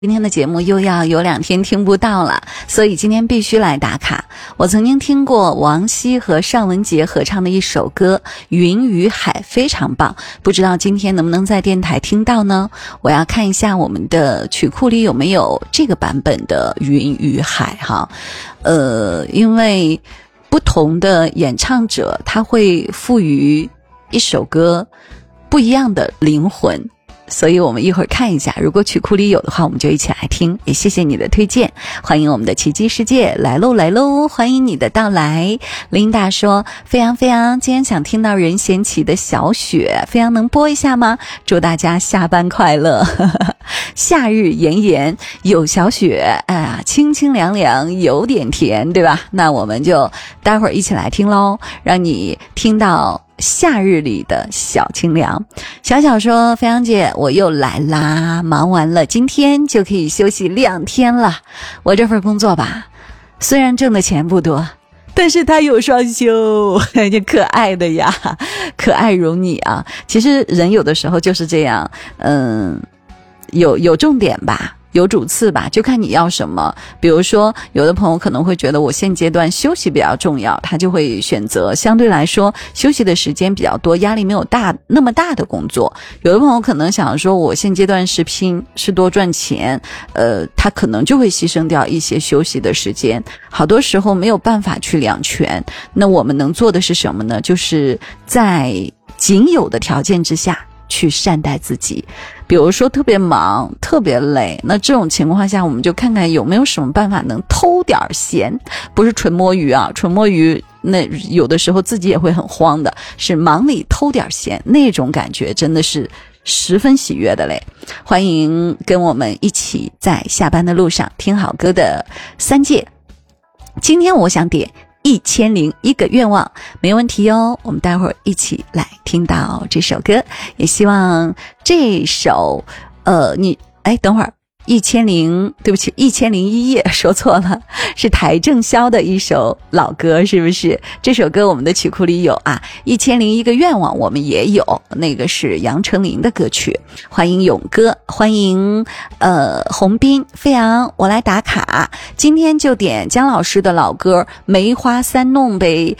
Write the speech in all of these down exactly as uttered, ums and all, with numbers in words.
今天的节目又要有两天听不到了，所以今天必须来打卡。我曾经听过王晰和尚雯婕合唱的一首歌《云与海》，非常棒，不知道今天能不能在电台听到呢？我要看一下我们的曲库里有没有这个版本的《云与海》哈。呃，因为不同的演唱者他会赋予一首歌不一样的灵魂，所以我们一会儿看一下，如果曲库里有的话，我们就一起来听。也谢谢你的推荐，欢迎我们的奇迹世界来喽来喽，欢迎你的到来。琳达说，飞扬飞扬，今天想听到任贤齐的小雪，飞扬能播一下吗？祝大家下班快乐。夏日炎炎有小雪，哎呀，清清凉凉有点甜，对吧？那我们就待会儿一起来听喽，让你听到夏日里的小清凉。小小说，飞扬姐我又来啦，忙完了今天就可以休息两天了。我这份工作吧，虽然挣的钱不多，但是它有双休，就可爱的呀，可爱如你啊。其实人有的时候就是这样，嗯，有有重点吧，有主次吧，就看你要什么。比如说有的朋友可能会觉得我现阶段休息比较重要，他就会选择相对来说休息的时间比较多，压力没有大那么大的工作。有的朋友可能想说我现阶段是拼是多赚钱，呃，他可能就会牺牲掉一些休息的时间。好多时候没有办法去两全，那我们能做的是什么呢？就是在仅有的条件之下去善待自己。比如说特别忙特别累，那这种情况下我们就看看有没有什么办法能偷点闲，不是纯摸鱼啊，纯摸鱼那有的时候自己也会很慌的，是忙里偷点闲，那种感觉真的是十分喜悦的嘞。欢迎跟我们一起在下班的路上听好歌的三届。今天我想点一千零一个愿望，没问题哦，我们待会儿一起来听到这首歌。也希望这首呃你哎等会儿一千零对不起一千零一夜说错了，是邰正宵的一首老歌，是不是？这首歌我们的曲库里有啊，一千零一个愿望我们也有，那个是杨丞琳的歌曲。欢迎勇哥，欢迎呃洪斌，飞扬我来打卡，今天就点姜老师的老歌梅花三弄呗。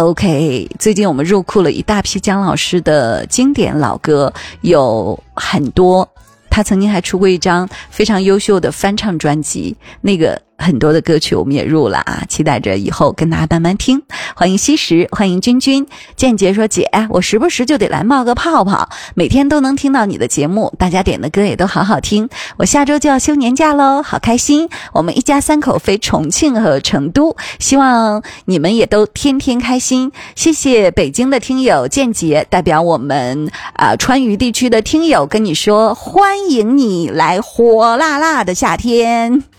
OK， 最近我们入库了一大批姜老师的经典老歌，有很多，他曾经还出过一张非常优秀的翻唱专辑，那个很多的歌曲我们也入了啊，期待着以后跟大家慢慢听。欢迎西石，欢迎君君。建杰说，姐我时不时就得来冒个泡泡，每天都能听到你的节目，大家点的歌也都好好听。我下周就要休年假咯，好开心，我们一家三口飞重庆和成都，希望你们也都天天开心。谢谢北京的听友建杰，代表我们啊、呃、川渝地区的听友跟你说，欢迎你来火辣辣的夏天。